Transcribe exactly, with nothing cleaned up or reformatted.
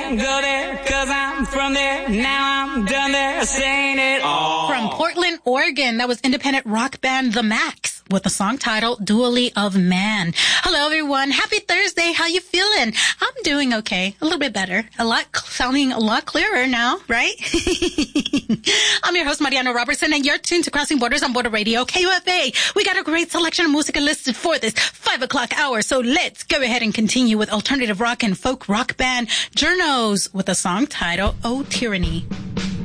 can't go there, cause I'm from there. Now I'm done there, saying it all. From Portland, Oregon, that was independent rock band The Max with the song title Dually of Man. Hello, everyone. Happy Thursday. How you feeling? I'm doing okay. A little bit better. A lot, sounding a lot clearer now, right? I'm your host, Mariano Robertson, and you're tuned to Crossing Borders on Border Radio, K U F A. We got a great selection of music listed for this five o'clock hour, so let's go ahead and continue with alternative rock and folk rock band Journos with a song titled Oh Tyranny.